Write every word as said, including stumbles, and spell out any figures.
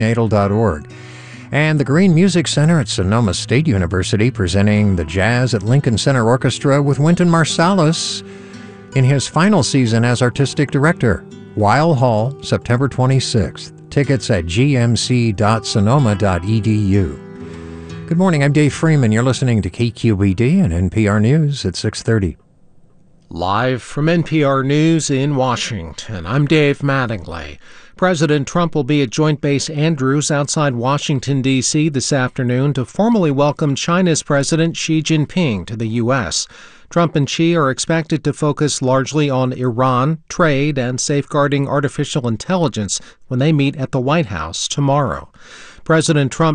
natal dot org. And the Green Music Center at Sonoma State University presenting the Jazz at Lincoln Center Orchestra with Wynton Marsalis in his final season as artistic director. Weil Hall, September twenty-sixth. Tickets at g m c dot sonoma dot e d u. Good morning, I'm Dave Freeman. You're listening to K Q B D and N P R News at six thirty. Live from N P R News in Washington, I'm Dave Mattingly. President Trump will be at Joint Base Andrews outside Washington, D C this afternoon to formally welcome China's President Xi Jinping to the U S. Trump and Xi are expected to focus largely on Iran, trade, and safeguarding artificial intelligence when they meet at the White House tomorrow. President Trump